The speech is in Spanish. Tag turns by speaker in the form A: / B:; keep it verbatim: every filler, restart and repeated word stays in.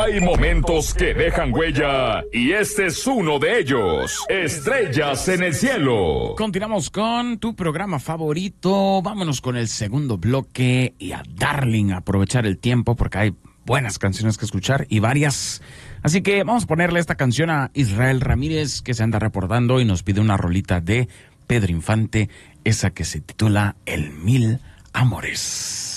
A: Hay momentos que dejan huella y este es uno de ellos. Estrellas en el cielo.
B: Continuamos con tu programa favorito. Vámonos con el segundo bloque y a Darling, a aprovechar el tiempo porque hay buenas canciones que escuchar y varias. Así que vamos a ponerle esta canción a Israel Ramírez, que se anda reportando y nos pide una rolita de Pedro Infante, esa que se titula El Mil Amores.